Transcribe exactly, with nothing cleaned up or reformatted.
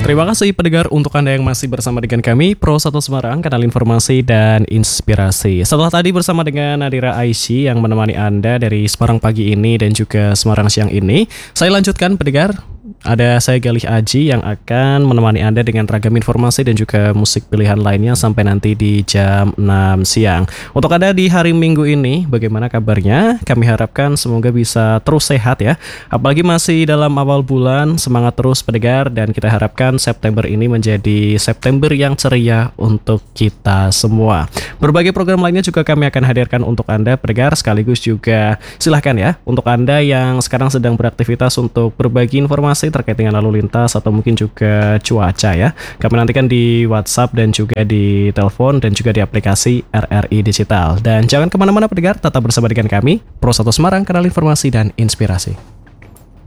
Terima kasih pendengar untuk Anda yang masih bersama dengan kami Pro satu Semarang, kanal informasi dan inspirasi. Setelah tadi bersama dengan Nadira Aisy yang menemani Anda dari Semarang pagi ini dan juga Semarang siang ini, saya lanjutkan pendengar. Ada saya Galih Aji yang akan menemani Anda dengan ragam informasi dan juga musik pilihan lainnya sampai nanti di jam enam siang. Untuk Anda di hari Minggu ini, bagaimana kabarnya? Kami harapkan semoga bisa terus sehat ya. Apalagi masih dalam awal bulan, semangat terus pendengar, dan kita harapkan September ini menjadi September yang ceria untuk kita semua. Berbagai program lainnya juga kami akan hadirkan untuk Anda pendengar, sekaligus juga silahkan ya untuk Anda yang sekarang sedang beraktivitas untuk berbagi informasi terkait dengan lalu lintas atau mungkin juga cuaca ya. Kami nantikan di WhatsApp dan juga di telepon dan juga di aplikasi R R I Digital. Dan jangan kemana-mana pendengar, tetap bersama dengan kami Pro satu Semarang, kanal informasi dan inspirasi.